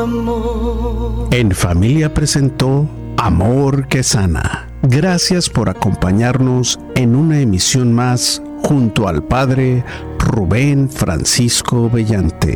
amor. En Familia presentó Amor que Sana. Gracias por acompañarnos en una emisión más junto al Padre Rubén Francisco Bellante.